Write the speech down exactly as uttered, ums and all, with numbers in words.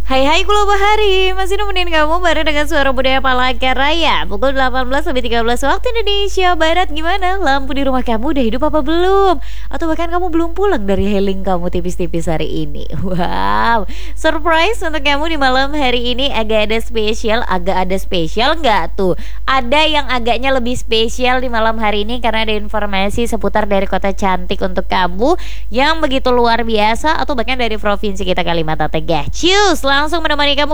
Hai hai Kulo Bahari, masih nemenin kamu bareng dengan Suara Budaya Palangkaraya pukul delapan belas sampai tiga belas waktu Indonesia Barat. Gimana? Lampu di rumah kamu udah hidup apa belum? Atau bahkan kamu belum pulang dari healing kamu tipis-tipis hari ini? Wow, surprise untuk kamu di malam hari ini agak ada spesial. Agak ada spesial nggak tuh? Ada yang agaknya lebih spesial di malam hari ini karena ada informasi seputar dari kota cantik untuk kamu yang begitu luar biasa, atau bahkan dari provinsi kita Kalimantan Tengah. Cius, langsung menemani kamu